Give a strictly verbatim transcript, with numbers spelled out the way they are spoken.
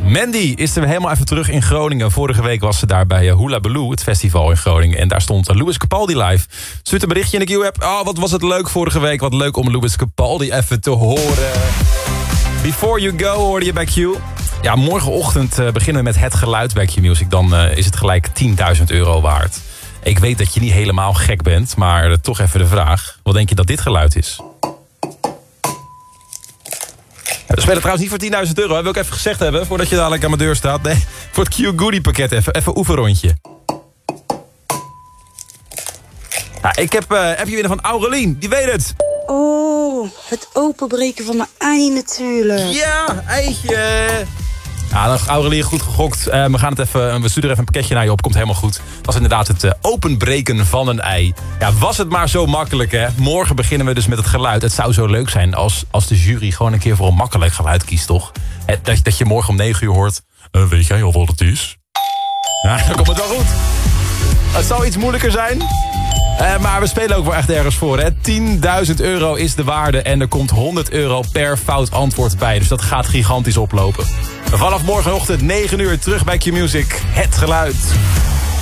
Mandy is er helemaal even terug in Groningen. Vorige week was ze daar bij Hula Baloo, het festival in Groningen. En daar stond Louis Capaldi live. Stuurt een berichtje in de Q-app. Oh, wat was het leuk vorige week. Wat leuk om Louis Capaldi even te horen. Before You Go hoorde je bij Q. Ja, morgenochtend uh, beginnen we met het geluid bij Q-Music. Dan uh, is het gelijk tienduizend euro waard. Ik weet dat je niet helemaal gek bent, maar uh, toch even de vraag. Wat denk je dat dit geluid is? We spelen trouwens niet voor tienduizend euro, hè? Wil ik even gezegd hebben, voordat je dadelijk aan mijn deur staat. Nee, voor het Q-Goodie pakket even, even oefenrondje. Nou, ik heb, uh, heb je winnen van Aurelien, die weet het. Oh, het openbreken van mijn ei natuurlijk. Ja, eitje. Ja, dan Aurelien, goed gegokt. Uh, we, gaan het even, we sturen even een pakketje naar je op, komt helemaal goed. Dat was inderdaad het uh, openbreken van een ei. Ja, was het maar zo makkelijk, hè. Morgen beginnen we dus met het geluid. Het zou zo leuk zijn als, als de jury gewoon een keer voor een makkelijk geluid kiest, toch? Het, dat, dat je morgen om negen uur hoort. Uh, weet jij al wat het is? Ja, dan komt het wel goed. Het zal iets moeilijker zijn. Uh, maar we spelen ook wel echt ergens voor, hè. tienduizend euro is de waarde en er komt honderd euro per fout antwoord bij. Dus dat gaat gigantisch oplopen. Vanaf morgenochtend negen uur terug bij Q-Music. Het geluid.